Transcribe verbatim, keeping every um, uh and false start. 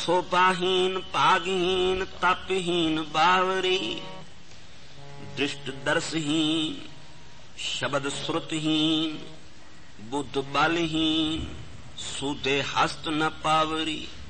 सोपाहीन पागहीन तपहीन बावरी, दृष्ट दर्शहीन शब्द श्रुतहीन बुद्ध बलहीन सूते हस्त न पावरी।